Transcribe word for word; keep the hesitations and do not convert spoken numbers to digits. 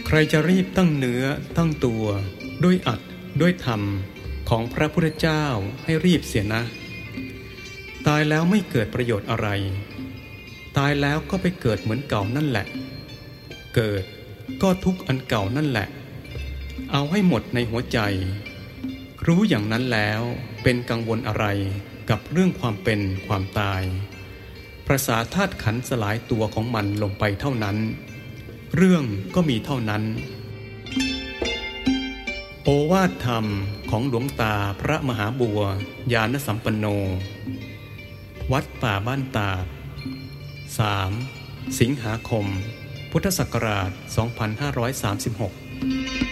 ใครจะรีบตั้งเนื้อตั้งตัวด้วยอัดด้วยธรรมของพระพุทธเจ้าให้รีบเสียนะตายแล้วไม่เกิดประโยชน์อะไรตายแล้วก็ไปเกิดเหมือนเก่านั่นแหละเกิดก็ทุกข์อันเก่านั่นแหละเอาให้หมดในหัวใจรู้อย่างนั้นแล้วเป็นกังวลอะไรกับเรื่องความเป็นความตายประสาธาตุขันธ์สลายตัวของมันลงไปเท่านั้นเรื่องก็มีเท่านั้นโอวาทธรรมของหลวงตาพระมหาบัวญาณสัมปันโนวัดป่าบ้านตาด สาม สิงหาคมพุทธศักราช สองพันห้าร้อยสามสิบหก